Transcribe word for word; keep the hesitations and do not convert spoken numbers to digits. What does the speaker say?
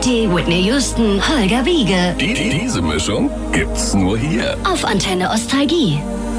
City, Whitney Houston, Holger Wiege. Die, die, diese Mischung gibt's nur hier. Auf Antenne Ostalgie.